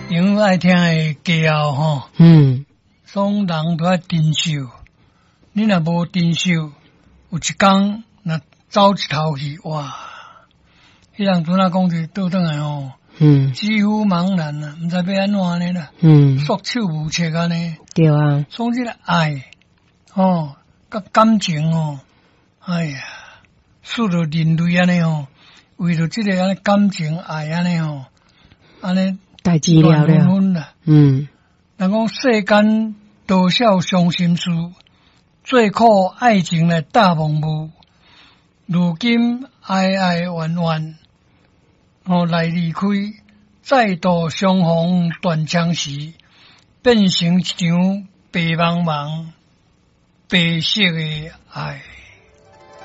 因为爱听的歌谣吼，总人都要珍惜。你若无珍惜，有一天若走一头去，哇！迄人阵仔讲是倒转来吼，几乎茫然啦，毋知要安怎呢啦，束手无策安尼。 对啊， 从这个爱，甲感情哎呀，使到人类安尼为了这个安尼感情爱安尼安尼代志了啦。人讲世间多少伤心事，最靠爱情来打蒙雾。如今哀哀怨怨，来离开，再度相逢断肠时，变成一场白茫茫、白色的爱。